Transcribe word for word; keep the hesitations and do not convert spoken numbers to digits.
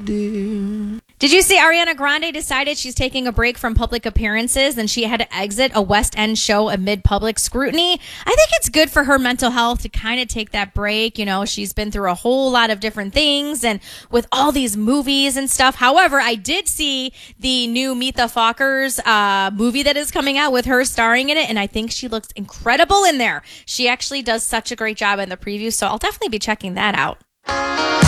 dear. Did you see Ariana Grande decided she's taking a break from public appearances and she had to exit a West End show amid public scrutiny? I think it's good for her mental health to kind of take that break. You know, she's been through a whole lot of different things and with all these movies and stuff. However, I did see the new Meet the Fockers uh, movie that is coming out with her starring in it, and I think she looks incredible in there. She actually does such a great job in the preview, so I'll definitely be checking that out.